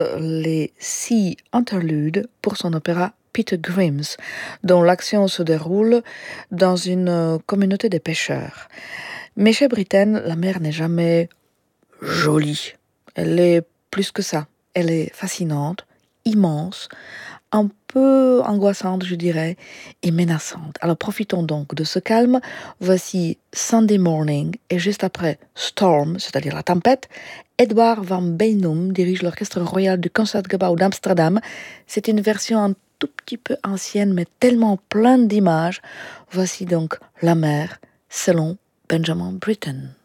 les Sea Interludes pour son opéra Peter Grimm's, dont l'action se déroule dans une communauté de pêcheurs. Mais chez Britten, la mer n'est jamais jolie. Elle est plus que ça. Elle est fascinante, immense, un peu angoissante, je dirais, et menaçante. Alors profitons donc de ce calme. Voici Sunday Morning et juste après Storm, c'est-à-dire la tempête, Edward van Beinum dirige l'orchestre royal du Concertgebouw d'Amsterdam. C'est une version un tout petit peu ancienne mais tellement pleine d'images. Voici donc la mer selon Benjamin Britten.